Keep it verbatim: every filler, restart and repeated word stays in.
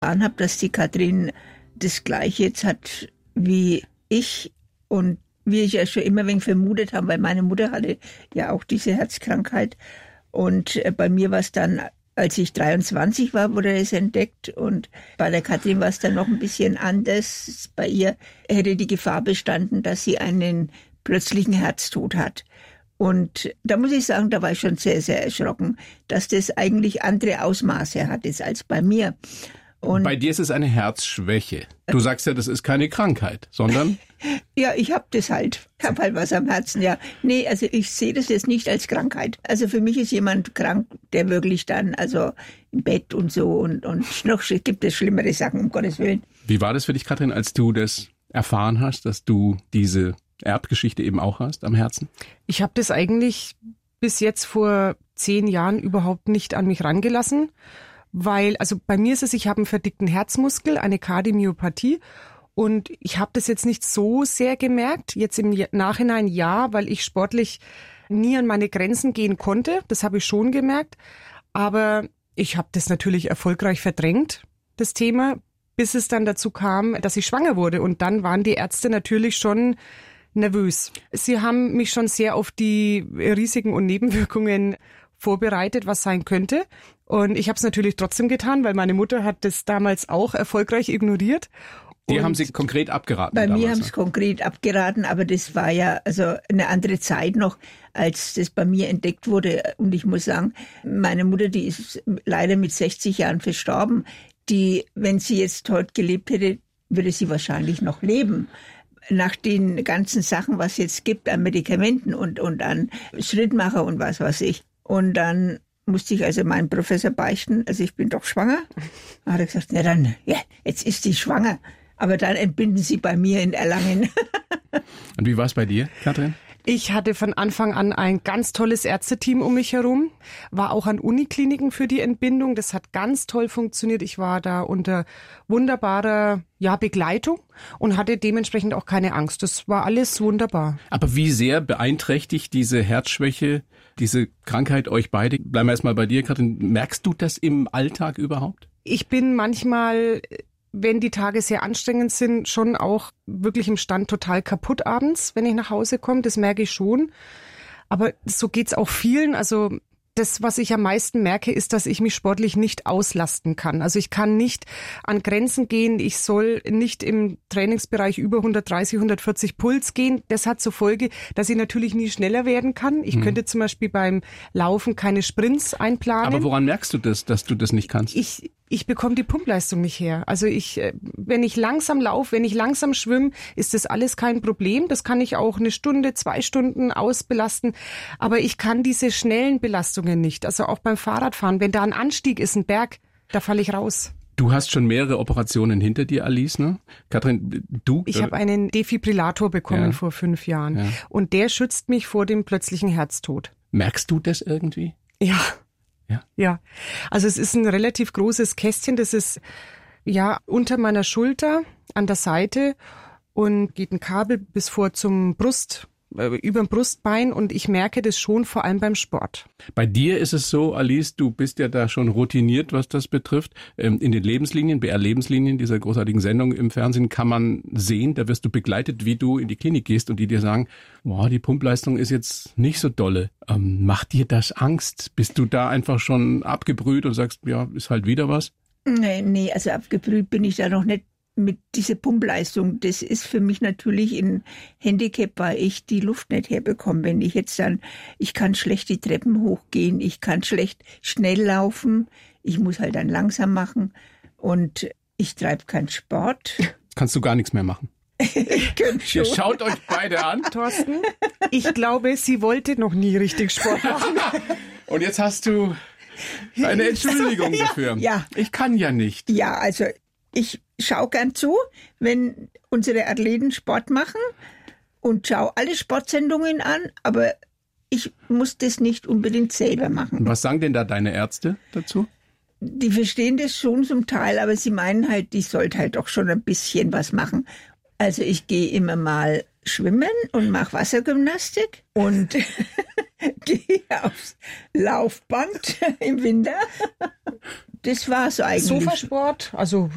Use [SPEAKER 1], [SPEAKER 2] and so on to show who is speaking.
[SPEAKER 1] erfahren habe, dass die Katrin das Gleiche jetzt hat wie ich und wie ich ja schon immer ein wenig vermutet habe, weil meine Mutter hatte ja auch diese Herzkrankheit. Und bei mir war es dann, als ich dreiundzwanzig war, wurde es entdeckt. Und bei der Katrin war es dann noch ein bisschen anders. Bei ihr hätte die Gefahr bestanden, dass sie einen plötzlichen Herztod hat. Und da muss ich sagen, da war ich schon sehr, sehr erschrocken, dass das eigentlich andere Ausmaße hat jetzt als bei mir. Und
[SPEAKER 2] bei dir ist es eine Herzschwäche. Du sagst ja, das ist keine Krankheit, sondern...
[SPEAKER 1] Ja, ich hab das halt. Ich hab halt was am Herzen, ja. Nee, also ich sehe das jetzt nicht als Krankheit. Also für mich ist jemand krank, der wirklich dann, also im Bett und so und, und noch gibt es schlimmere Sachen, um Gottes Willen.
[SPEAKER 2] Wie war das für dich, Katrin, als du das erfahren hast, dass du diese Erbgeschichte eben auch hast am Herzen?
[SPEAKER 3] Ich habe das eigentlich bis jetzt vor zehn Jahren überhaupt nicht an mich rangelassen. Weil, also bei mir ist es, ich habe einen verdickten Herzmuskel, eine Kardiomyopathie und ich habe das jetzt nicht so sehr gemerkt. Jetzt im Nachhinein ja, weil ich sportlich nie an meine Grenzen gehen konnte. Das habe ich schon gemerkt. Aber ich habe das natürlich erfolgreich verdrängt, das Thema, bis es dann dazu kam, dass ich schwanger wurde. Und dann waren die Ärzte natürlich schon nervös. Sie haben mich schon sehr auf die Risiken und Nebenwirkungen vorbereitet, was sein könnte. Und ich habe es natürlich trotzdem getan, weil meine Mutter hat das damals auch erfolgreich ignoriert.
[SPEAKER 2] Die haben Sie konkret abgeraten?
[SPEAKER 1] Bei
[SPEAKER 2] damals,
[SPEAKER 1] mir haben sie konkret abgeraten, aber das war ja also eine andere Zeit noch, als das bei mir entdeckt wurde. Und ich muss sagen, meine Mutter, die ist leider mit sechzig Jahren verstorben. Die, wenn sie jetzt heute gelebt hätte, würde sie wahrscheinlich noch leben. Nach den ganzen Sachen, was es jetzt gibt an Medikamenten und, und an Schrittmacher und was weiß ich. Und dann musste ich also meinen Professor beichten, also ich bin doch schwanger. Da hat er gesagt, na dann, ja, jetzt ist sie schwanger. Aber dann entbinden sie bei mir in Erlangen.
[SPEAKER 2] Und wie war es bei dir, Katrin?
[SPEAKER 3] Ich hatte von Anfang an ein ganz tolles Ärzteteam um mich herum, war auch an Unikliniken für die Entbindung. Das hat ganz toll funktioniert. Ich war da unter wunderbarer ja, Begleitung und hatte dementsprechend auch keine Angst. Das war alles wunderbar.
[SPEAKER 2] Aber wie sehr beeinträchtigt diese Herzschwäche, diese Krankheit euch beide? Bleiben wir erstmal bei dir, Katrin. Merkst du das im Alltag überhaupt?
[SPEAKER 3] Ich bin manchmal, wenn die Tage sehr anstrengend sind, schon auch wirklich im Stand total kaputt abends, wenn ich nach Hause komme. Das merke ich schon. Aber so geht's auch vielen. Also das, was ich am meisten merke, ist, dass ich mich sportlich nicht auslasten kann. Also ich kann nicht an Grenzen gehen. Ich soll nicht im Trainingsbereich über hundertdreißig, hundertvierzig Puls gehen. Das hat zur Folge, dass ich natürlich nie schneller werden kann. Ich hm. könnte zum Beispiel beim Laufen keine Sprints einplanen.
[SPEAKER 2] Aber woran merkst du das, dass du das nicht kannst?
[SPEAKER 3] Ich Ich bekomme die Pumpleistung nicht her. Also ich, wenn ich langsam laufe, wenn ich langsam schwimme, ist das alles kein Problem. Das kann ich auch eine Stunde, zwei Stunden ausbelasten. Aber ich kann diese schnellen Belastungen nicht. Also auch beim Fahrradfahren, wenn da ein Anstieg ist, ein Berg, da falle ich raus.
[SPEAKER 2] Du hast schon mehrere Operationen hinter dir, Alice, ne? Katrin, du?
[SPEAKER 3] Ich habe einen Defibrillator bekommen ja. vor fünf Jahren. Ja. Und der schützt mich vor dem plötzlichen Herztod.
[SPEAKER 2] Merkst du das irgendwie?
[SPEAKER 3] Ja.
[SPEAKER 2] Ja.
[SPEAKER 3] Ja, also es ist ein relativ großes Kästchen, das ist ja unter meiner Schulter an der Seite und geht ein Kabel bis vor zum Brust, äh, über dem Brustbein und ich merke das schon vor allem beim Sport.
[SPEAKER 2] Bei dir ist es so, Alice, du bist ja da schon routiniert, was das betrifft. In den Lebenslinien, B R-Lebenslinien, dieser großartigen Sendung im Fernsehen, kann man sehen, da wirst du begleitet, wie du in die Klinik gehst und die dir sagen, boah, die Pumpleistung ist jetzt nicht so dolle. Ähm, macht dir das Angst? Bist du da einfach schon abgebrüht und sagst, ja, ist halt wieder was?
[SPEAKER 1] Nee, nee, also abgebrüht bin ich da noch nicht mit dieser Pumpleistung. Das ist für mich natürlich ein Handicap, weil ich die Luft nicht herbekomme. Wenn ich jetzt dann, ich kann schlecht die Treppen hochgehen, ich kann schlecht schnell laufen, ich muss halt dann langsam machen und ich treibe keinen Sport.
[SPEAKER 2] Kannst du gar nichts mehr machen?
[SPEAKER 1] Ich könnte schon.
[SPEAKER 2] Ihr schaut euch beide an.
[SPEAKER 3] Thorsten, ich glaube, sie wollte noch nie richtig Sport machen.
[SPEAKER 2] Und jetzt hast du eine Entschuldigung
[SPEAKER 1] ja,
[SPEAKER 2] dafür.
[SPEAKER 1] Ja.
[SPEAKER 2] Ich kann ja nicht.
[SPEAKER 1] Ja, also ich schaue gern zu, wenn unsere Athleten Sport machen und schaue alle Sportsendungen an, aber ich muss das nicht unbedingt selber machen.
[SPEAKER 2] Was sagen denn da deine Ärzte dazu?
[SPEAKER 1] Die verstehen das schon zum Teil, aber sie meinen halt, ich sollte halt doch schon ein bisschen was machen. Also ich gehe immer mal schwimmen und mache Wassergymnastik und gehe aufs Laufband im Winter. Das war's eigentlich.
[SPEAKER 3] Sofasport, also